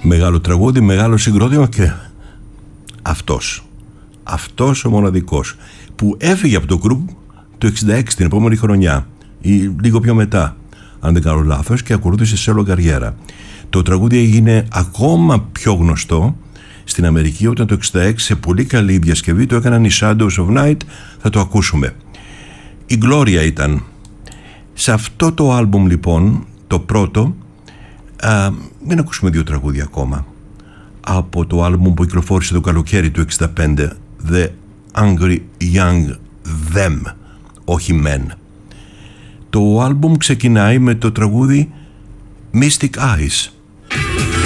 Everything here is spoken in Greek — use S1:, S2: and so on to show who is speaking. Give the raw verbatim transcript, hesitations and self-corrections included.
S1: Μεγάλο τραγούδι, μεγάλο συγκρότημα και αυτός, αυτός ο μοναδικός που έφυγε από το γκρουπ το εξήντα έξι, την επόμενη χρονιά ή λίγο πιο μετά, αν δεν κάνω λάθος, και ακολούθησε σέλο καριέρα. Το τραγούδι έγινε ακόμα πιο γνωστό στην Αμερική όταν το εξήντα έξι, σε πολύ καλή διασκευή, το έκαναν οι Shadows of Night. Θα το ακούσουμε. Η Gloria ήταν. Σε αυτό το άλμπουμ λοιπόν, το πρώτο, α, μην ακούσουμε δύο τραγούδια ακόμα από το άλμπουμ που κυκλοφόρησε το καλοκαίρι του εξήντα πέντε, The Angry Young Them, όχι Men. Το άλμπουμ ξεκινάει με το τραγούδι Mystic Eyes,